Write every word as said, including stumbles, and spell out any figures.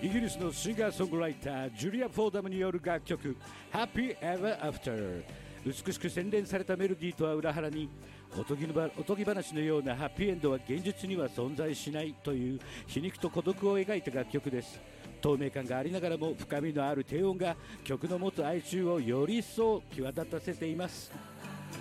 イギリスのシンガーソングライタージュリア・フォーダムによる楽曲 Happy Ever After。 美しく洗練されたメロディーとは裏腹におとぎのばおとぎ話のようなハッピーエンドは現実には存在しないという皮肉と孤独を描いた楽曲です。透明感がありながらも深みのある低音が曲の持つ哀愁をより一層際立たせています。